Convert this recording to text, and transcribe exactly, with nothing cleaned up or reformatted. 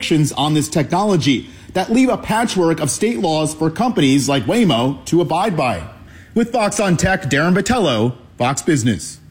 restrictions on this technology that leave a patchwork of state laws for companies like Waymo to abide by. With Fox on Tech, Darren Vitello, Fox Business.